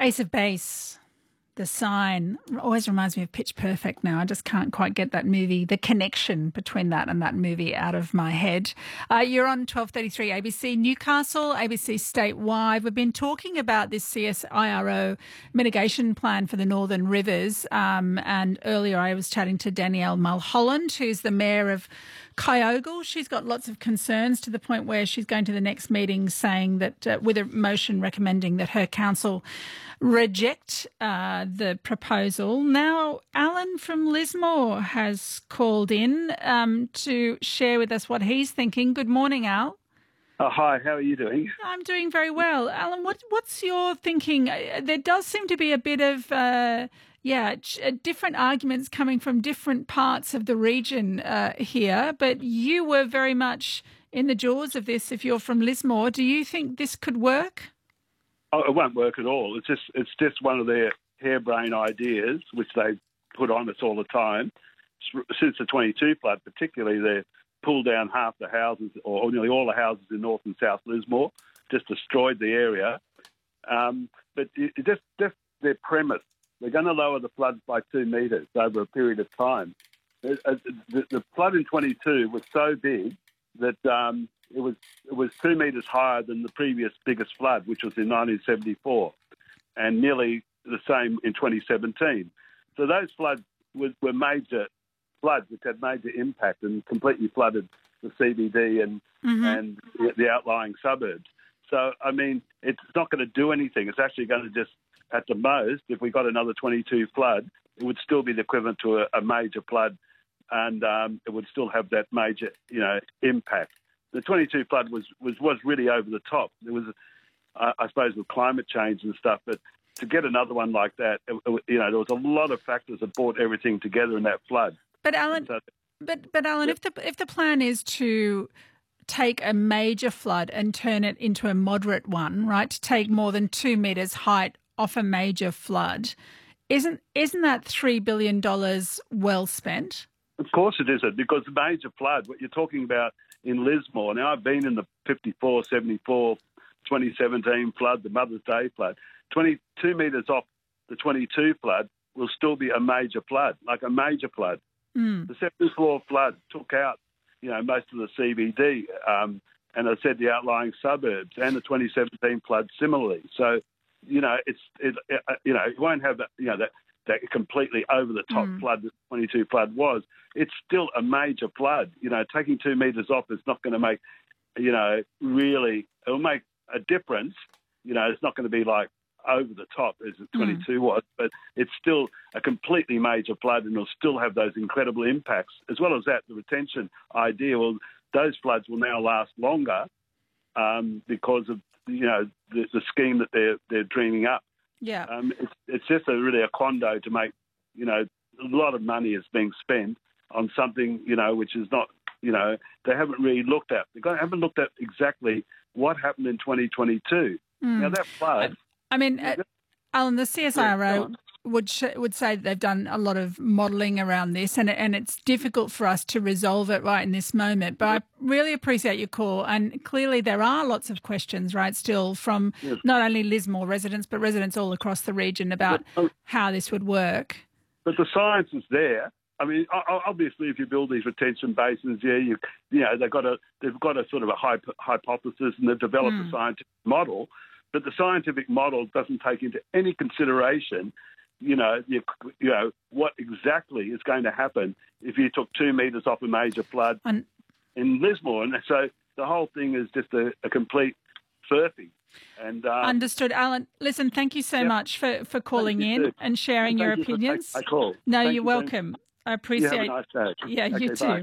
Ace of Base, The Sign, always reminds me of Pitch Perfect now. I just can't quite get that movie, the connection between that and that movie out of my head. You're on 1233 ABC Newcastle, ABC Statewide. We've been talking about this CSIRO mitigation plan for the Northern Rivers. And earlier I was chatting to Danielle Mulholland, who's the Mayor of Kyogle. She's got lots of concerns to the point where she's going to the next meeting saying that with a motion recommending that her council reject the proposal. Now, Alan from Lismore has called in to share with us what he's thinking. Good morning, Al. Hi, how are you doing? I'm doing very well. Alan, what's your thinking? There does seem to be a bit of different arguments coming from different parts of the region here, but you were very much in the jaws of this if you're from Lismore. Do you think this could work? Oh, it won't work at all. It's just one of their harebrained ideas, which they put on us all the time. Since the 22 flood, particularly, they pulled down half the houses, or nearly all the houses in North and South Lismore, just destroyed the area. But just their premise, they're going to lower the flood by 2 metres over a period of time. The flood in 22 was so big that it was 2 metres higher than the previous biggest flood, which was in 1974, and nearly the same in 2017. So those floods were major floods which had major impact and completely flooded the CBD and the outlying suburbs. So, I mean, it's not going to do anything. It's actually going to just, at the most, if we got another 22 flood, it would still be the equivalent to a major flood, and it would still have that major, impact. The 22 flood was really over the top. There was, I suppose, with climate change and stuff, but to get another one like that, there was a lot of factors that brought everything together in that flood. But Alan, Alan, if the plan is to take a major flood and turn it into a moderate one, right, to take more than 2 metres height off a major flood, isn't that $3 billion well spent? Of course it isn't, because the major flood, what you're talking about in Lismore, now I've been in the 54, 74, 2017 flood, the Mother's Day flood, 22 metres off the 22 flood will still be a major flood, like a major flood. The 7th floor flood took out, most of the CBD, and I said the outlying suburbs, and the 2017 flood similarly. So, it won't have that completely over the top flood that the 22 flood was. It's still a major flood. Taking 2 metres off is not going to make, really, it'll make a difference. It's not going to be like over the top as the 22 was, but it's still a completely major flood, and it'll still have those incredible impacts. As well as that, the retention idea, well, those floods will now last longer because of the scheme that they're dreaming up. Yeah, it's just really a condo to make. A lot of money is being spent on something which is not. They haven't really looked at. They haven't looked at exactly what happened in 2022. Now that flood. I mean, Alan, the CSIRO would say that they've done a lot of modelling around this, and it's difficult for us to resolve it right in this moment. But I really appreciate your call, and clearly there are lots of questions, right, still from not only Lismore residents, but residents all across the region about how this would work. But the science is there. I mean, obviously, if you build these retention basins, they've got a sort of a hypothesis, and they've developed a scientific model. But the scientific model doesn't take into any consideration, what exactly is going to happen if you took 2 metres off a major flood in Lismore. And so the whole thing is just a complete furphy. And understood, Alan. Listen, thank you so much for calling in and sharing your opinions. I call. No, you're welcome. I appreciate. You have a nice day. Yeah, you too. Bye.